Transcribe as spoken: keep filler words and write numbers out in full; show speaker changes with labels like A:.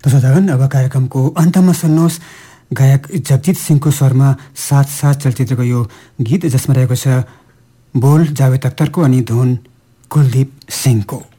A: दर्शकगण, अब कार्यक्रमको अन्तमा सुन्नुहोस् गायक जगजित सिंहको स्वरमा साथ साथ चलचित्रको यो गीत, जसमा रहेको छ बोल जावेद अख्तरको अनि धुन कुलदीप सिंहको।